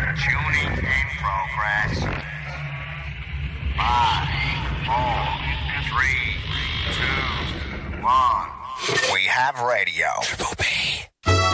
Tuning in progress. 5, 4, 3, 2, 1. We have radio. Triple B.